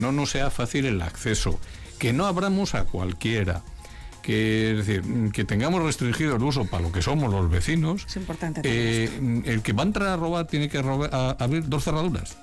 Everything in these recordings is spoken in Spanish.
no nos sea fácil el acceso, que no abramos a cualquiera, que, es decir, que tengamos restringido el uso para lo que somos los vecinos. Es importante. El que va a entrar a robar tiene que abrir 2 cerraduras.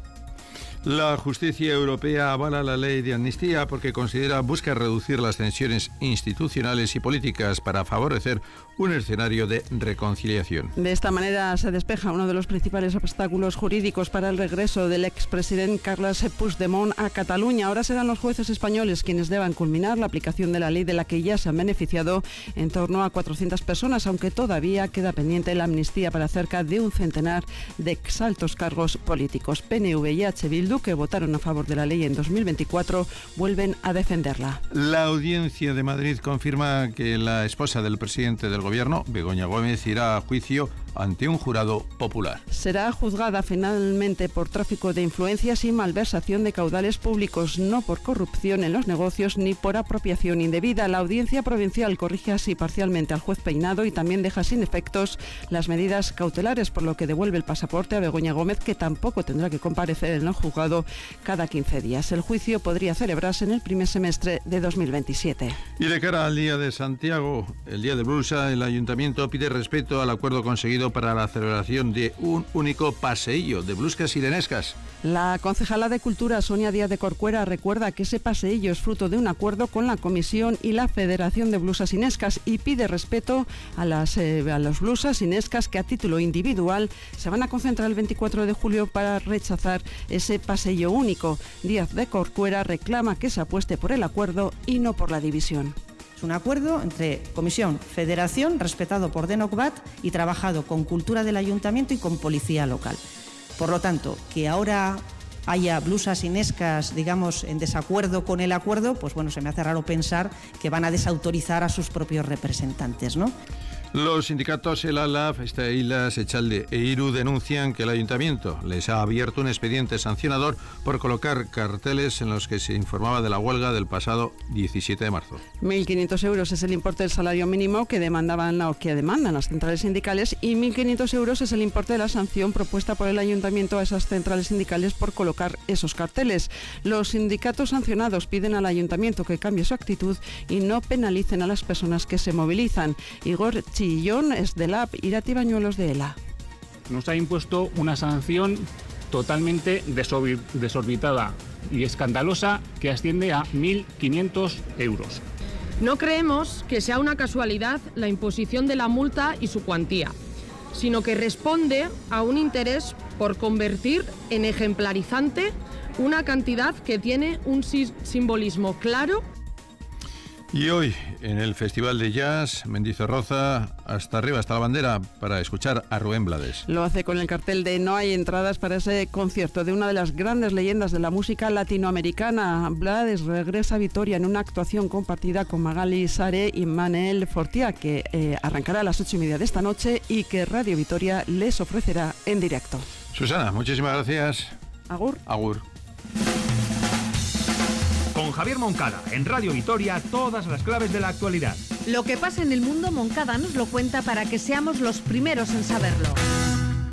La justicia europea avala la ley de amnistía porque busca reducir las tensiones institucionales y políticas para favorecer un escenario de reconciliación. De esta manera se despeja uno de los principales obstáculos jurídicos para el regreso del expresidente Carles Puigdemont a Cataluña. Ahora serán los jueces españoles quienes deban culminar la aplicación de la ley de la que ya se han beneficiado en torno a 400 personas, aunque todavía queda pendiente la amnistía para cerca de un centenar de exaltos cargos políticos. PNV y H. Bildu, que votaron a favor de la ley en 2024, vuelven a defenderla. La Audiencia de Madrid confirma que la esposa del presidente del Gobierno, Begoña Gómez, irá a juicio ante un jurado popular. Será juzgada finalmente por tráfico de influencias y malversación de caudales públicos, no por corrupción en los negocios ni por apropiación indebida. La Audiencia Provincial corrige así parcialmente al juez Peinado y también deja sin efectos las medidas cautelares, por lo que devuelve el pasaporte a Begoña Gómez, que tampoco tendrá que comparecer en el juzgado cada 15 días. El juicio podría celebrarse en el primer semestre de 2027. Y de cara al Día de Santiago, el Día de Blusa, el Ayuntamiento pide respeto al acuerdo conseguido para la celebración de un único paseillo de bluscas y sirenescas. La concejala de Cultura, Sonia Díaz de Corcuera, recuerda que ese paseillo es fruto de un acuerdo con la Comisión y la Federación de Blusas Sinescas y pide respeto a los blusas sinescas que a título individual se van a concentrar el 24 de julio para rechazar ese paseillo único. Díaz de Corcuera reclama que se apueste por el acuerdo y no por la división. Es un acuerdo entre Comisión, Federación, respetado por DENOCBAT y trabajado con Cultura del Ayuntamiento y con Policía Local. Por lo tanto, que ahora haya blusas sinescas, digamos, en desacuerdo con el acuerdo, pues bueno, se me hace raro pensar que van a desautorizar a sus propios representantes, ¿no? Los sindicatos El ALAF, Esteilas, Echalde e IRU denuncian que el Ayuntamiento les ha abierto un expediente sancionador por colocar carteles en los que se informaba de la huelga del pasado 17 de marzo. 1.500 euros es el importe del salario mínimo que demandan las centrales sindicales y 1.500 euros es el importe de la sanción propuesta por el Ayuntamiento a esas centrales sindicales por colocar esos carteles. Los sindicatos sancionados piden al Ayuntamiento que cambie su actitud y no penalicen a las personas que se movilizan. Igor Chillón es de LAP, Irati Bañuelos de ELA. Nos ha impuesto una sanción totalmente desorbitada y escandalosa que asciende a 1.500 euros. No creemos que sea una casualidad la imposición de la multa y su cuantía, sino que responde a un interés por convertir en ejemplarizante una cantidad que tiene un simbolismo claro. Y hoy, en el Festival de Jazz, Mendizorroza, hasta arriba, hasta la bandera, para escuchar a Rubén Blades. Lo hace con el cartel de No hay entradas para ese concierto de una de las grandes leyendas de la música latinoamericana. Blades regresa a Vitoria en una actuación compartida con Magali Sare y Manel Fortià, que arrancará a las 8:30 de esta noche y que Radio Vitoria les ofrecerá en directo. Susana, muchísimas gracias. Agur. Agur. Con Javier Moncada, en Radio Vitoria, todas las claves de la actualidad. Lo que pasa en el mundo, Moncada nos lo cuenta para que seamos los primeros en saberlo.